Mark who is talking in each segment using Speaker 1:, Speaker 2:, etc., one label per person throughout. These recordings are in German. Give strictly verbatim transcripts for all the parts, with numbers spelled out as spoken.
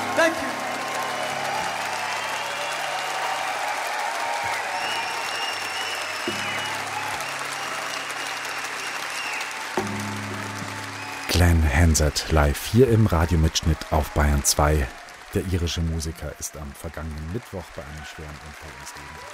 Speaker 1: Thank you.
Speaker 2: Glenn Hansard live hier im Radiomitschnitt auf Bayern zwei. Der irische Musiker ist am vergangenen Mittwoch bei einem schweren Unfall ums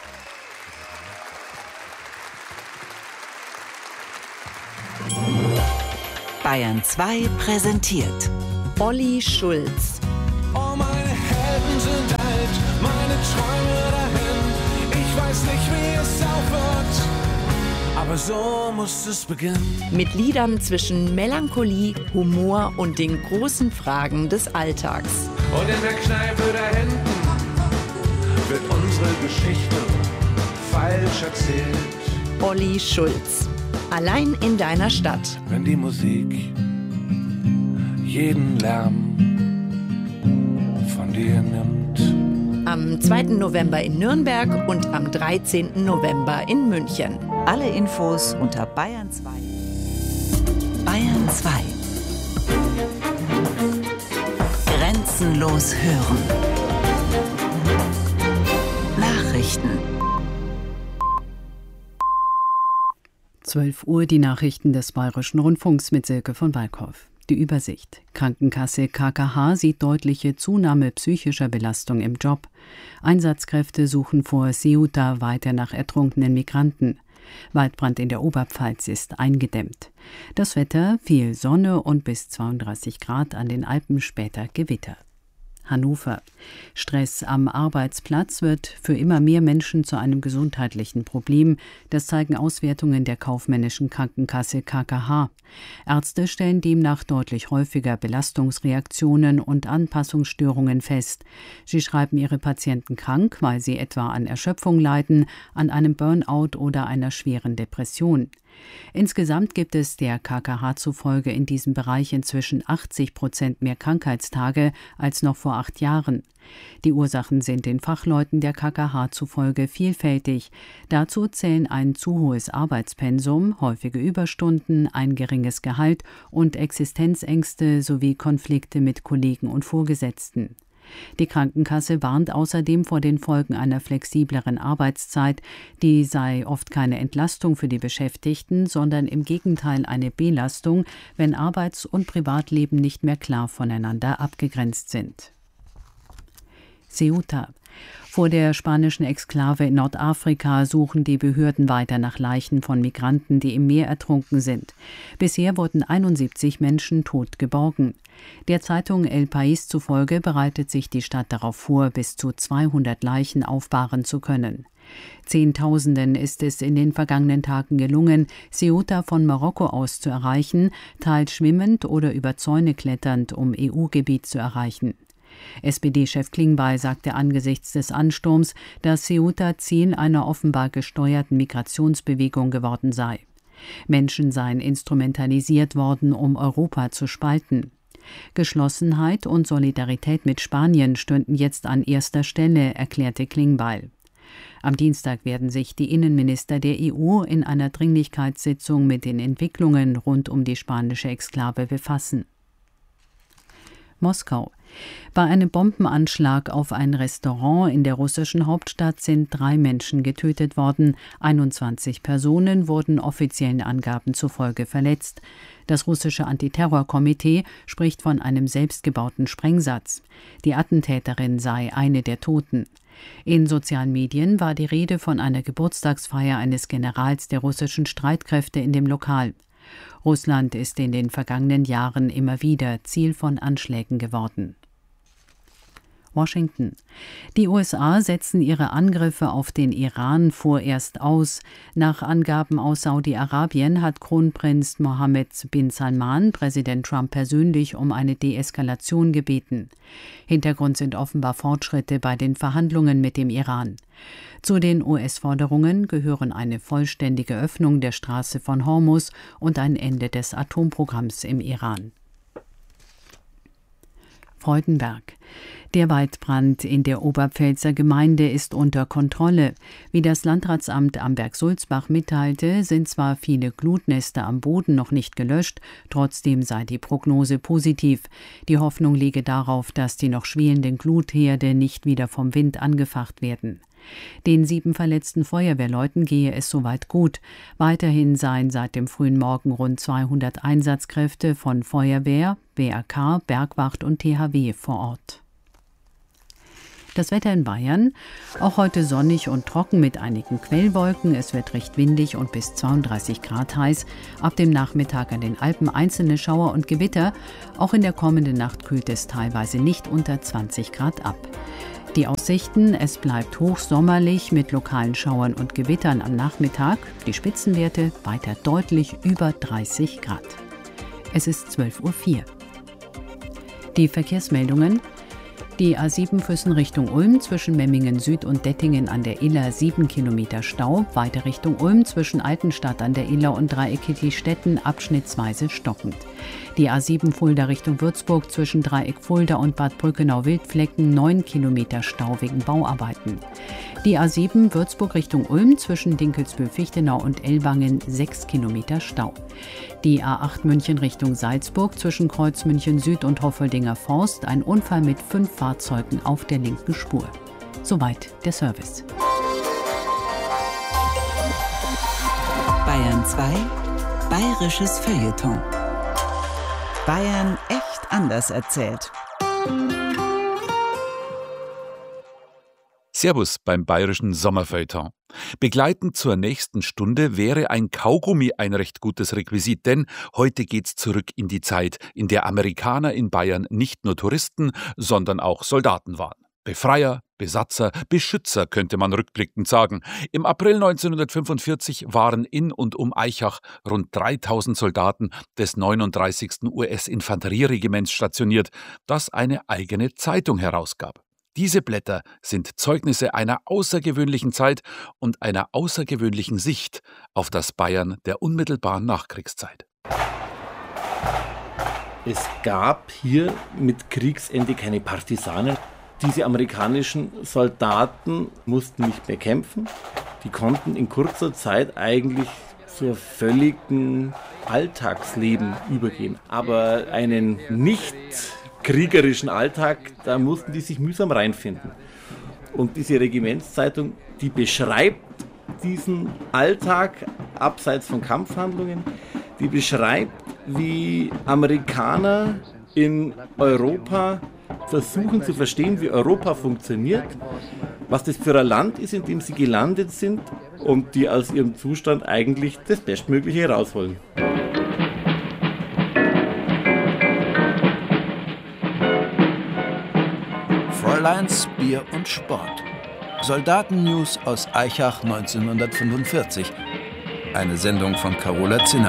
Speaker 2: Leben gekommen.
Speaker 3: Bayern zwei präsentiert Olli Schulz.
Speaker 4: Oh, meine Helden sind alt, meine Träume dahin. Ich weiß nicht, wie es aufhört, aber so muss es beginnen.
Speaker 3: Mit Liedern zwischen Melancholie, Humor und den großen Fragen des Alltags.
Speaker 4: Und in der Kneipe da hinten wird unsere Geschichte falsch erzählt.
Speaker 3: Olli Schulz. Allein in deiner Stadt.
Speaker 4: Wenn die Musik jeden Lärm von dir nimmt.
Speaker 3: Am zweiten November in Nürnberg und am dreizehnten November in München.
Speaker 5: Alle Infos unter Bayern zwei.
Speaker 3: Bayern zwei. Grenzenlos hören. Nachrichten.
Speaker 6: zwölf Uhr die Nachrichten des Bayerischen Rundfunks mit Silke von Walkhoff. Die Übersicht. Krankenkasse K K H sieht deutliche Zunahme psychischer Belastung im Job. Einsatzkräfte suchen vor Ceuta weiter nach ertrunkenen Migranten. Waldbrand in der Oberpfalz ist eingedämmt. Das Wetter, viel Sonne und bis zweiunddreißig Grad, an den Alpen später Gewitter. Hannover. Stress am Arbeitsplatz wird für immer mehr Menschen zu einem gesundheitlichen Problem. Das zeigen Auswertungen der kaufmännischen Krankenkasse K K H. Ärzte stellen demnach deutlich häufiger Belastungsreaktionen und Anpassungsstörungen fest. Sie schreiben ihre Patienten krank, weil sie etwa an Erschöpfung leiden, an einem Burnout oder einer schweren Depression. Insgesamt gibt es der K K H zufolge in diesem Bereich inzwischen achtzig Prozent mehr Krankheitstage als noch vor acht Jahren. Die Ursachen sind den Fachleuten der K K H zufolge vielfältig. Dazu zählen ein zu hohes Arbeitspensum, häufige Überstunden, ein geringes Gehalt und Existenzängste sowie Konflikte mit Kollegen und Vorgesetzten. Die Krankenkasse warnt außerdem vor den Folgen einer flexibleren Arbeitszeit. Die sei oft keine Entlastung für die Beschäftigten, sondern im Gegenteil eine Belastung, wenn Arbeits- und Privatleben nicht mehr klar voneinander abgegrenzt sind. Ceuta. Vor der spanischen Exklave in Nordafrika suchen die Behörden weiter nach Leichen von Migranten, die im Meer ertrunken sind. Bisher wurden einundsiebzig Menschen tot geborgen. Der Zeitung El País zufolge bereitet sich die Stadt darauf vor, bis zu zweihundert Leichen aufbahren zu können. Zehntausenden ist es in den vergangenen Tagen gelungen, Ceuta von Marokko aus zu erreichen, teils schwimmend oder über Zäune kletternd, um E U-Gebiet zu erreichen. S P D-Chef Klingbeil sagte angesichts des Ansturms, dass Ceuta Ziel einer offenbar gesteuerten Migrationsbewegung geworden sei. Menschen seien instrumentalisiert worden, um Europa zu spalten. Geschlossenheit und Solidarität mit Spanien stünden jetzt an erster Stelle, erklärte Klingbeil. Am Dienstag werden sich die Innenminister der E U in einer Dringlichkeitssitzung mit den Entwicklungen rund um die spanische Exklave befassen. Moskau. Bei einem Bombenanschlag auf ein Restaurant in der russischen Hauptstadt sind drei Menschen getötet worden. einundzwanzig Personen wurden offiziellen Angaben zufolge verletzt. Das russische Antiterrorkomitee spricht von einem selbstgebauten Sprengsatz. Die Attentäterin sei eine der Toten. In sozialen Medien war die Rede von einer Geburtstagsfeier eines Generals der russischen Streitkräfte in dem Lokal. Russland ist in den vergangenen Jahren immer wieder Ziel von Anschlägen geworden. Washington. Die U S A setzen ihre Angriffe auf den Iran vorerst aus. Nach Angaben aus Saudi-Arabien hat Kronprinz Mohammed bin Salman Präsident Trump persönlich um eine Deeskalation gebeten. Hintergrund sind offenbar Fortschritte bei den Verhandlungen mit dem Iran. Zu den U S-Forderungen gehören eine vollständige Öffnung der Straße von Hormuz und ein Ende des Atomprogramms im Iran. Freudenberg. Der Waldbrand in der Oberpfälzer Gemeinde ist unter Kontrolle. Wie das Landratsamt Amberg-Sulzbach mitteilte, sind zwar viele Glutnester am Boden noch nicht gelöscht, trotzdem sei die Prognose positiv. Die Hoffnung liege darauf, dass die noch schwelenden Glutherde nicht wieder vom Wind angefacht werden. Den sieben verletzten Feuerwehrleuten gehe es soweit gut. Weiterhin seien seit dem frühen Morgen rund zweihundert Einsatzkräfte von Feuerwehr, B R K, Bergwacht und T H W vor Ort. Das Wetter in Bayern, auch heute sonnig und trocken mit einigen Quellwolken. Es wird recht windig und bis zweiunddreißig Grad heiß. Ab dem Nachmittag an den Alpen einzelne Schauer und Gewitter. Auch in der kommenden Nacht kühlt es teilweise nicht unter zwanzig Grad ab. Die Aussichten, es bleibt hochsommerlich mit lokalen Schauern und Gewittern am Nachmittag. Die Spitzenwerte weiter deutlich über dreißig Grad. Es ist zwölf Uhr vier. Die Verkehrsmeldungen. Die A sieben Füssen Richtung Ulm zwischen Memmingen Süd und Dettingen an der Iller sieben Kilometer Stau. Weiter Richtung Ulm zwischen Altenstadt an der Iller und Dreieck Kittlistetten abschnittsweise stockend. Die A sieben Fulda Richtung Würzburg zwischen Dreieck Fulda und Bad Brückenau-Wildflecken neun Kilometer Stau wegen Bauarbeiten. Die A sieben Würzburg Richtung Ulm zwischen Dinkelsbühl-Fichtenau und Ellwangen sechs Kilometer Stau. Die A acht München Richtung Salzburg zwischen Kreuz München Süd und Hoffeldinger Forst ein Unfall mit fünf Fahrzeugen auf der linken Spur. Soweit der Service.
Speaker 5: Bayern zwei, bayerisches Feuilleton. Bayern echt anders erzählt.
Speaker 1: Servus beim bayerischen Sommerfeuilleton. Begleitend zur nächsten Stunde wäre ein Kaugummi ein recht gutes Requisit, denn heute geht's zurück in die Zeit, in der Amerikaner in Bayern nicht nur Touristen, sondern auch Soldaten waren. Befreier, Besatzer, Beschützer könnte man rückblickend sagen. Im April neunzehnhundertfünfundvierzig waren in und um Aichach rund dreitausend Soldaten des neununddreißigsten U S-Infanterieregiments stationiert, das eine eigene Zeitung herausgab. Diese Blätter sind Zeugnisse einer außergewöhnlichen Zeit und einer außergewöhnlichen Sicht auf das Bayern der unmittelbaren Nachkriegszeit.
Speaker 7: Es gab hier mit Kriegsende keine Partisanen. Diese amerikanischen Soldaten mussten nicht mehr kämpfen. Die konnten in kurzer Zeit eigentlich zur völligen Alltagsleben übergehen. Aber einen nicht kriegerischen Alltag, da mussten die sich mühsam reinfinden. Und diese Regimentszeitung, die beschreibt diesen Alltag abseits von Kampfhandlungen, die beschreibt, wie Amerikaner in Europa versuchen zu verstehen, wie Europa funktioniert, was das für ein Land ist, in dem sie gelandet sind und die aus ihrem Zustand eigentlich das Bestmögliche herausholen.
Speaker 8: Fräuleins, Bier und Sport. Soldatennews aus Aichach neunzehnhundertfünfundvierzig. Eine Sendung von Carola Zinner.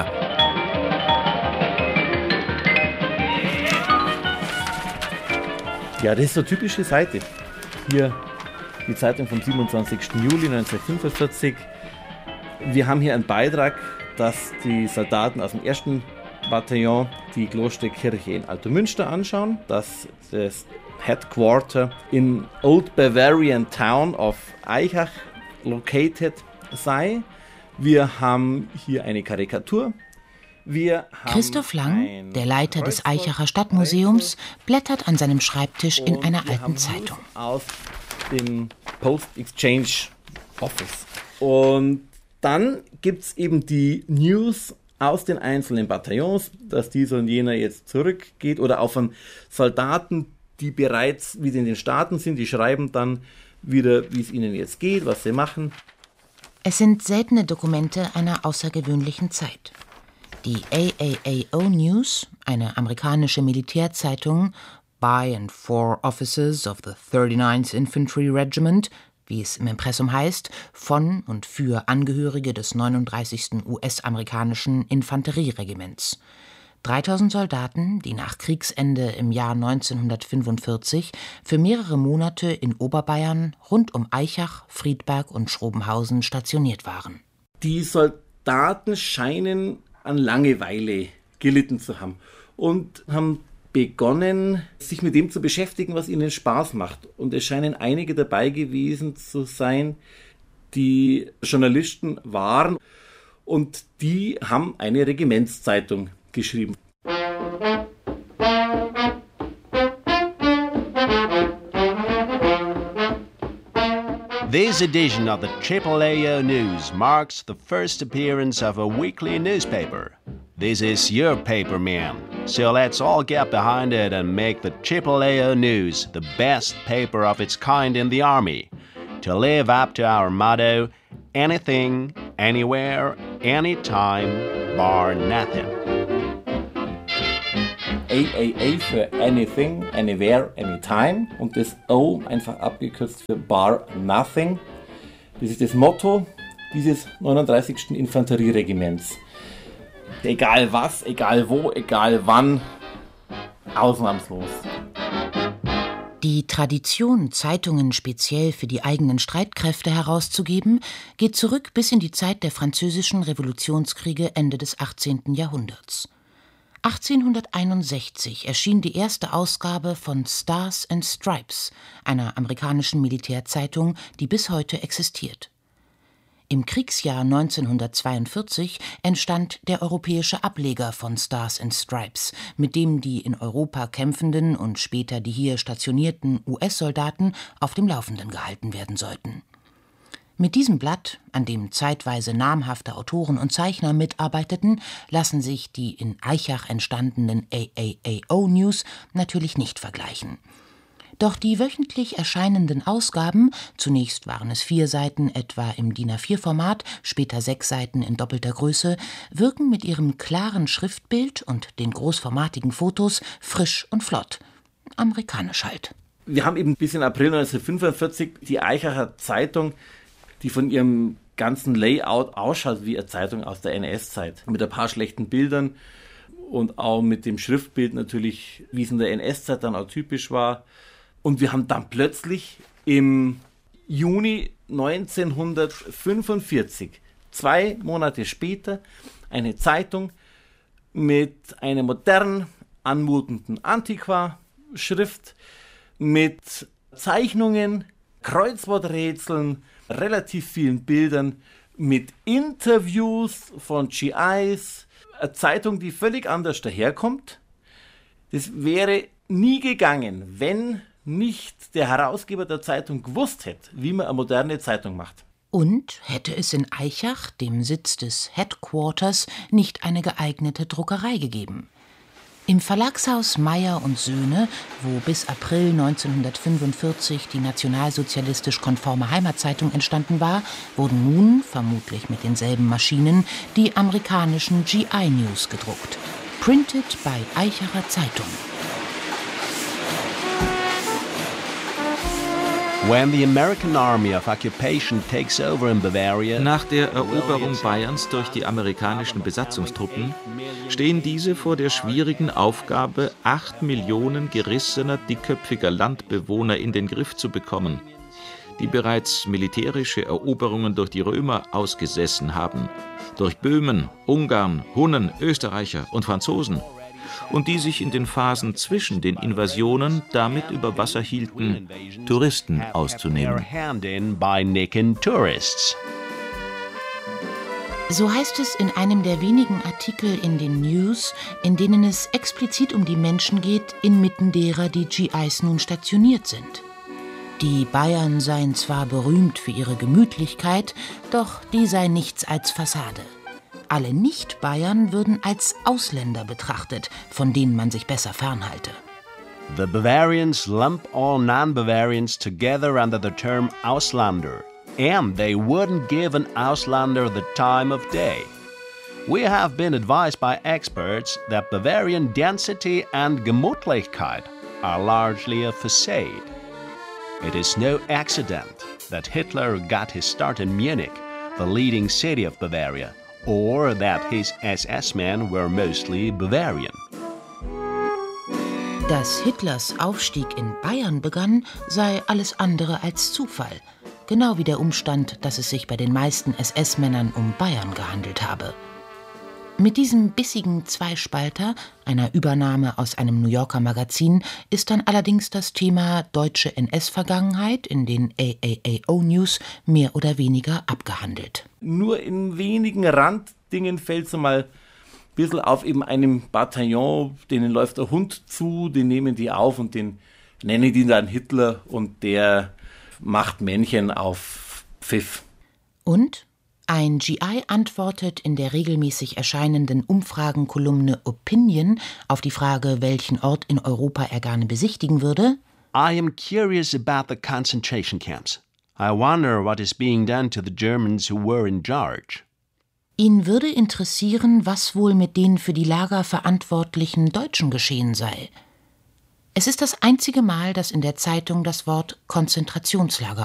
Speaker 7: Ja, das ist so eine typische Seite. Hier die Zeitung vom siebenundzwanzigsten Juli neunzehnhundertfünfundvierzig. Wir haben hier einen Beitrag, dass die Soldaten aus dem ersten Bataillon die Klosterkirche in Altomünster anschauen, dass das Headquarter in Old Bavarian Town of Aichach located sei. Wir haben hier eine Karikatur. Wir haben
Speaker 9: Christoph Lang, der Leiter des Aichacher Stadtmuseums, blättert an seinem Schreibtisch in einer alten Zeitung.
Speaker 7: Aus dem Post Exchange Office. Und dann gibt es eben die News aus den einzelnen Bataillons, dass dieser und jener jetzt zurückgeht, oder auch von Soldaten, die bereits wieder in den Staaten sind, die schreiben dann wieder, wie es ihnen jetzt geht, was sie machen.
Speaker 9: Es sind seltene Dokumente einer außergewöhnlichen Zeit. Die A A A O News, eine amerikanische Militärzeitung, by and for officers of the thirty-ninth Infantry Regiment, wie es im Impressum heißt, von und für Angehörige des neununddreißigsten U S-amerikanischen Infanterieregiments. dreitausend Soldaten, die nach Kriegsende im Jahr neunzehnhundertfünfundvierzig für mehrere Monate in Oberbayern rund um Aichach, Friedberg und Schrobenhausen stationiert waren.
Speaker 7: Die Soldaten scheinen an Langeweile gelitten zu haben und haben begonnen, sich mit dem zu beschäftigen, was ihnen Spaß macht. Und es scheinen einige dabei gewesen zu sein, die Journalisten waren und die haben eine Regimentszeitung geschrieben.
Speaker 10: This edition of the Triple A O News marks the first appearance of a weekly newspaper. This is your paper, man. So let's all get behind it and make the Triple A O News the best paper of its kind in the Army. To live up to our motto, anything, anywhere, anytime, bar nothing.
Speaker 7: A A A für Anything, Anywhere, Anytime und das O einfach abgekürzt für Bar Nothing. Das ist das Motto dieses neununddreißigsten Infanterieregiments. Egal was, egal wo, egal wann, ausnahmslos.
Speaker 9: Die Tradition, Zeitungen speziell für die eigenen Streitkräfte herauszugeben, geht zurück bis in die Zeit der französischen Revolutionskriege Ende des achtzehnten Jahrhunderts. achtzehnhunderteinundsechzig erschien die erste Ausgabe von Stars and Stripes, einer amerikanischen Militärzeitung, die bis heute existiert. Im Kriegsjahr neunzehnhundertzweiundvierzig entstand der europäische Ableger von Stars and Stripes, mit dem die in Europa kämpfenden und später die hier stationierten U S-Soldaten auf dem Laufenden gehalten werden sollten. Mit diesem Blatt, an dem zeitweise namhafte Autoren und Zeichner mitarbeiteten, lassen sich die in Aichach entstandenen A A A O News natürlich nicht vergleichen. Doch die wöchentlich erscheinenden Ausgaben, zunächst waren es vier Seiten etwa im D I N A vier Format, später sechs Seiten in doppelter Größe, wirken mit ihrem klaren Schriftbild und den großformatigen Fotos frisch und flott. Amerikanisch halt.
Speaker 7: Wir haben eben bis in April neunzehnhundertfünfundvierzig die Aichacher Zeitung, die von ihrem ganzen Layout ausschaut wie eine Zeitung aus der N S-Zeit. Mit ein paar schlechten Bildern und auch mit dem Schriftbild natürlich, wie es in der N S-Zeit dann auch typisch war. Und wir haben dann plötzlich im Juni neunzehnhundertfünfundvierzig, zwei Monate später, eine Zeitung mit einer modern anmutenden Antiqua-Schrift, mit Zeichnungen, Kreuzworträtseln, relativ vielen Bildern, mit Interviews von G Is, eine Zeitung, die völlig anders daherkommt. Das wäre nie gegangen, wenn nicht der Herausgeber der Zeitung gewusst hätte, wie man eine moderne Zeitung macht.
Speaker 9: Und hätte es in Aichach, dem Sitz des Headquarters, nicht eine geeignete Druckerei gegeben. Im Verlagshaus Meyer und Söhne, wo bis April neunzehnhundertfünfundvierzig die nationalsozialistisch konforme Heimatzeitung entstanden war, wurden nun, vermutlich mit denselben Maschinen, die amerikanischen G I News gedruckt. Printed by Aichacher Zeitung.
Speaker 10: When the American Army of Occupation takes over in Bavaria,
Speaker 11: nach der Eroberung Bayerns durch die amerikanischen Besatzungstruppen stehen diese vor der schwierigen Aufgabe, acht Millionen gerissener, dickköpfiger Landbewohner in den Griff zu bekommen, die bereits militärische Eroberungen durch die Römer ausgesessen haben, durch Böhmen, Ungarn, Hunnen, Österreicher und Franzosen, und die sich in den Phasen zwischen den Invasionen damit über Wasser hielten, Touristen auszunehmen.
Speaker 9: So heißt es in einem der wenigen Artikel in den News, in denen es explizit um die Menschen geht, inmitten derer die G Is nun stationiert sind. Die Bayern seien zwar berühmt für ihre Gemütlichkeit, doch die sei nichts als Fassade. Alle Nicht-Bayern würden als Ausländer betrachtet, von denen man sich besser fernhalte.
Speaker 10: The Bavarians lump all non-Bavarians together under the term Ausländer, and they wouldn't give an Ausländer the time of day. We have been advised by experts that Bavarian density and Gemütlichkeit are largely a facade. It is no accident that Hitler got his start in Munich, the leading city of Bavaria, or that his S S-men were mostly Bavarian.
Speaker 9: Dass Hitlers Aufstieg in Bayern begann, sei alles andere als Zufall. Genau wie der Umstand, dass es sich bei den meisten S S-Männern um Bayern gehandelt habe. Mit diesem bissigen Zweispalter, einer Übernahme aus einem New Yorker Magazin, ist dann allerdings das Thema deutsche N S-Vergangenheit in den A A A O-News mehr oder weniger abgehandelt.
Speaker 7: Nur in wenigen Randdingen fällt es mal ein bisschen auf, eben einem Bataillon, denen läuft der Hund zu, den nehmen die auf und den nennen die dann Hitler und der macht Männchen auf Pfiff.
Speaker 9: Und ein G I antwortet in der regelmäßig erscheinenden Umfragenkolumne Opinion auf die Frage, welchen Ort in Europa er gerne besichtigen würde.
Speaker 10: I am curious about the concentration camps. I wonder what is being done to the Germans who were in charge.
Speaker 9: Ihn würde interessieren, was wohl mit den für die Lager verantwortlichen Deutschen geschehen sei. Es ist das einzige Mal, dass in der Zeitung das Wort Konzentrationslager